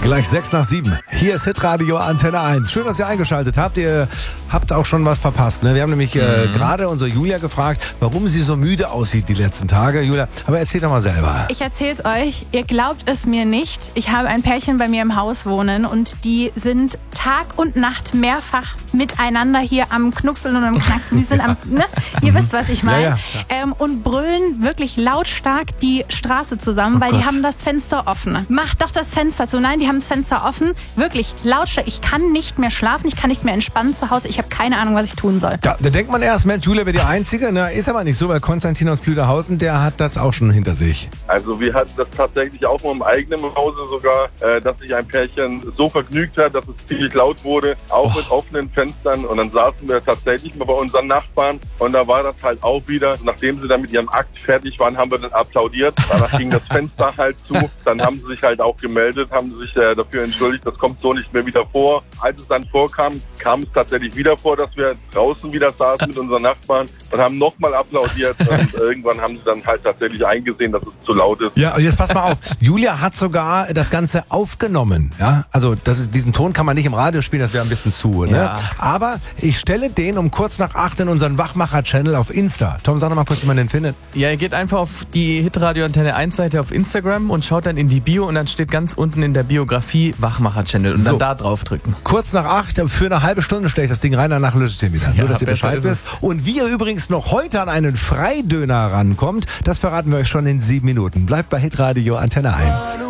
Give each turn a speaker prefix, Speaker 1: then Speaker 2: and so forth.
Speaker 1: Gleich 6:06. Hier ist Hitradio Antenne 1. Schön, dass ihr eingeschaltet habt. Ihr habt auch schon was verpasst. Ne? Wir haben nämlich gerade unsere Julia gefragt, warum sie so müde aussieht die letzten Tage. Julia, aber erzähl doch mal selber.
Speaker 2: Ich erzähl's euch. Ihr glaubt es mir nicht. Ich habe ein Pärchen bei mir im Haus wohnen und die sind Tag und Nacht mehrfach miteinander hier am Knuckseln und am Knacken. Die sind am, ne? Ihr wisst, was ich meine. Ja. Und brüllen wirklich lautstark die Straße zusammen, weil die haben das Fenster offen. Macht doch das Fenster zu. Nein, die haben das Fenster offen. Wirklich lautstark. Ich kann nicht mehr schlafen, ich kann nicht mehr entspannen zu Hause. Ich habe keine Ahnung, was ich tun soll.
Speaker 1: Da denkt man erst, Mensch, Julia wäre die Einzige. Na, ist aber nicht so, weil Konstantin aus Blüderhausen, der hat das auch schon hinter sich.
Speaker 3: Also wir hatten das tatsächlich auch im eigenen Hause sogar, dass sich ein Pärchen so vergnügt hat, dass es ziemlich laut wurde, auch mit offenen Fenstern. Und dann saßen wir tatsächlich mal bei unseren Nachbarn und da war das halt auch wieder, nachdem sie dann mit ihrem Akt fertig waren, haben wir dann applaudiert. Danach ging das Fenster halt zu. Dann haben sie sich halt auch gemeldet, haben sich dafür entschuldigt, das kommt so nicht mehr wieder vor. Als es dann vorkam, kam es tatsächlich wieder vor, dass wir draußen wieder saßen mit unseren Nachbarn und haben nochmal applaudiert. Und irgendwann haben sie dann halt tatsächlich eingesehen, dass es zu laut ist.
Speaker 1: Ja, und jetzt pass mal auf. Julia hat sogar das Ganze aufgenommen. Ja, also diesen Ton kann man nicht im Radio spielen, das wäre ein bisschen zu. Ne? Ja. Aber ich stelle den um kurz nach 8 in unseren Wachmacher-Channel auf Insta. Tom, sag noch mal kurz, wie man den findet.
Speaker 4: Ja, ihr geht einfach auf die Hitradio Antenne 1 Seite auf Instagram und schaut dann in die Bio und dann steht ganz unten in der Biografie Wachmacher-Channel und dann da drauf drücken.
Speaker 1: Kurz nach 8, für eine halbe Stunde stelle ich das Ding rein, danach löse ich den wieder. Nur, dass ihr Bescheid wisst. Und wie ihr übrigens noch heute an einen Freidöner rankommt, das verraten wir euch schon in 7 Minuten. Bleibt bei Hitradio Antenne 1.